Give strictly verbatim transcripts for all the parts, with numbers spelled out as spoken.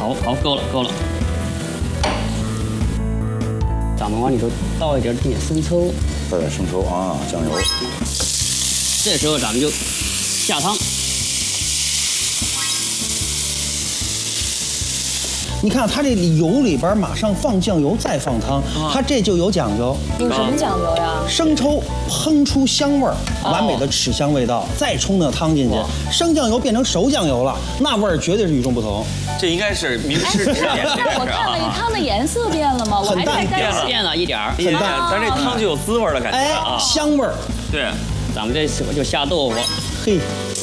好，好，够了，够了。咱们往里头倒一点点生抽， 倒点生抽啊，酱油。 这时候咱们就下汤。 你看它这油里边马上放酱油，再放汤，它这就有讲究。 有什么讲究呀？ 生抽烹出香味儿，完美的豉香味道，再冲那汤进去，生酱油变成熟酱油了，那味儿绝对是与众不同。 这应该是名师指点。 但我看了汤的颜色变了吗？我还在变了， 担心。 变了一点儿， 很淡，咱这汤就有滋味的感觉哎， 啊。 香味儿。 对， 咱们这时候就下豆腐。 嘿。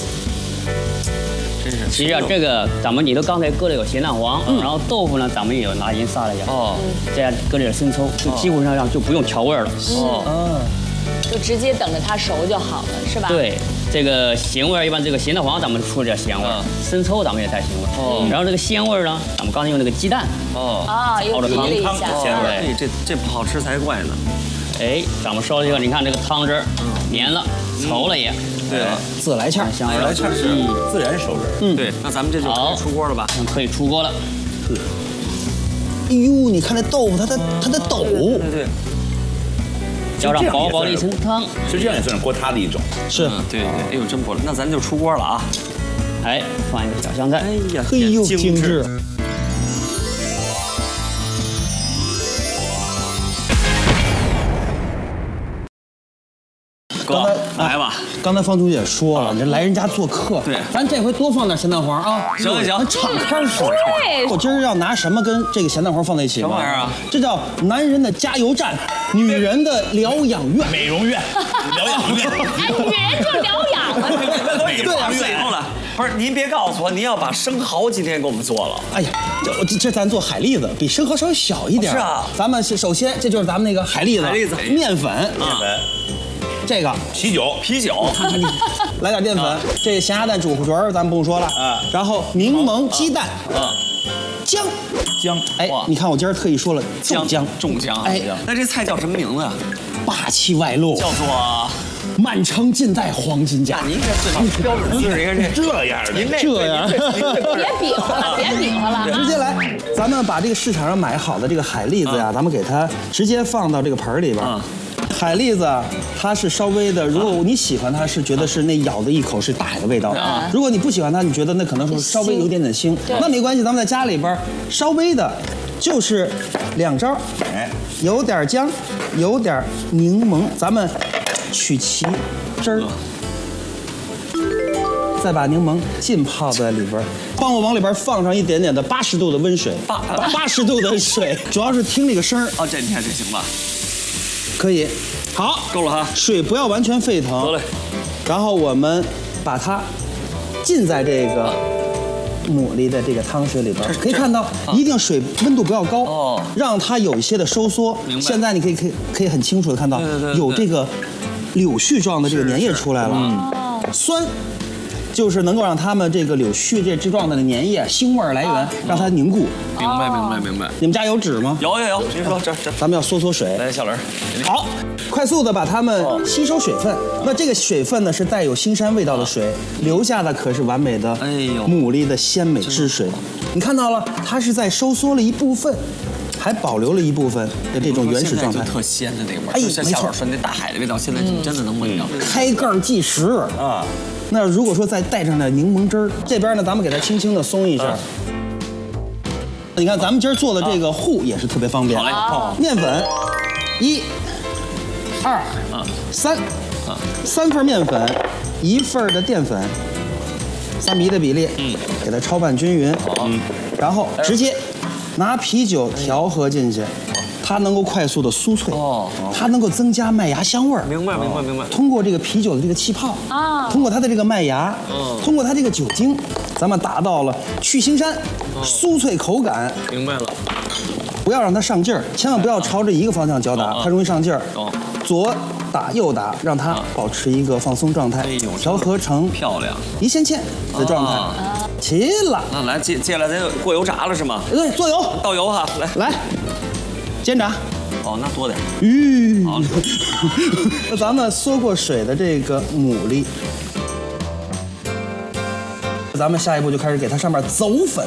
真是， 其实啊，这个咱们里头刚才搁了有咸蛋黄，然后豆腐呢，咱们也有拿盐撒了一下， 哦， 这样搁点生抽，就基本上上就不用调味了。 哦， 就直接等着它熟就好了，是吧？。 对，这个咸味儿一般这个咸蛋黄咱们出了点咸味儿，生抽咱们也带咸味儿。 哦然后这个鲜味儿呢，咱们刚才用那个鸡蛋， 哦， 啊，又提了一下。 咸味， 对哎，这这不好吃才怪呢。 哎，咱们烧这个，你看这个汤汁儿黏了，稠了也， 对， 自来馅儿， 香味儿。 来炝是自然熟汁。 嗯， 对，那咱们这就可以出锅了吧？ 可以出锅了。 哎呦，你看这豆腐，它的它的抖， 对对， 浇上薄薄的一层汤， 其实这样也算是锅塌的一种。 是， 嗯，对对，哎呦，真不错，那咱就出锅了啊！ 哎，放一个小香菜， 哎呀， 嘿呦，精致。 哥，来吧。 刚才方总也说了，你这来人家做客， 对咱这回多放点咸蛋黄啊。 行行行敞开使。 对我今儿要拿什么跟这个咸蛋黄放在一起吗？ 什么玩意儿啊？ 这叫男人的加油站，女人的疗养院。 美容院、疗养院。 哎，女人就疗养了。 对啊，最后了。不是，您别告诉我，您要把生蚝今天给我们做了。 哎呀，这这这咱做海蛎子，比生蚝稍微小一点。 是啊， 咱们是首先这就是咱们那个海蛎子， 海蛎子面粉， 面粉、 这个啤酒、 啤酒， 来点淀粉，这咸鸭蛋煮角儿咱们不用说了， 啊， 然后柠檬鸡蛋， 啊， 姜， 姜， 哎，你看我今儿特意说了重姜， 重姜， 哎， 那这菜叫什么名字啊？ 霸气外露， 叫做。 满城尽带黄金甲。 您这是标准姿势，您看这这样的， 您这这样别比划了，别比划了。 直接来，咱们把这个市场上买好的这个海蛎子呀，咱们给它直接放到这个盆儿里边。海蛎子它是稍微的，如果你喜欢它，是觉得是那咬的一口是大海的味道；如果你不喜欢它，你觉得那可能是稍微有点点腥，那没关系，咱们在家里边稍微的，就是两招， 哎， 有点姜，有点柠檬，咱们取其汁儿。 再把柠檬浸泡在里边，帮我往里边放上一点点的八十度的温水，八八十度的水，主要是听这个声儿。 哦，这你看这行吧？ 可以，好， 够了哈。 水不要完全沸腾。 得嘞。 然后我们把它浸在这个牡蛎的这个汤水里边，可以看到，一定水温度不要高， 哦， 让它有一些的收缩。 明白。 现在你可以可以可以很清楚的看到，有这个柳絮状的这个粘液出来了，嗯，酸。 就是能够让它们这个柳絮这之状的粘液腥味来源，让它凝固。 明白，明白，明白。 你们家有纸吗？ 有有有，您说这这， 咱们要缩缩水。 来，小雷， 好，快速的把它们吸收水分。那这个水分呢是带有腥膻味道的水，留下的可是完美的哎呦牡蛎的鲜美汁水。你看到了，它是在收缩了一部分。 还保留了一部分的这种原始状态， 就特鲜的那个味儿。 哎， 就像小老说那大海的味道，现在真的能闻到。 开盖计时啊！那如果说再带上点柠檬汁儿，这边呢，咱们给它轻轻的松一下。你看，咱们今儿做的这个糊也是特别方便。 好嘞， 好，面粉，一、二、三，三份面粉，一份的淀粉，三比一的比例，嗯，给它焯拌均匀，嗯，然后直接。 拿啤酒调和进去，它能够快速的酥脆哦，它能够增加麦芽香味儿。 明白，明白，明白。 通过这个啤酒的这个气泡啊，通过它的这个麦芽，嗯，通过它这个酒精，咱们达到了去腥膻、酥脆口感。 明白了。 不要让它上劲儿，千万不要朝着一个方向搅打，它容易上劲儿。 哦。 左打右打，让它保持一个放松状态，调和成漂亮一线芡的状态。 齐了， 那来接接下来咱就过油炸了是吗？ 对，做油， 倒油哈，来来，煎炸。 哦，那多点。 吁，那咱们缩过水的这个牡蛎，咱们下一步就开始给它上面走粉。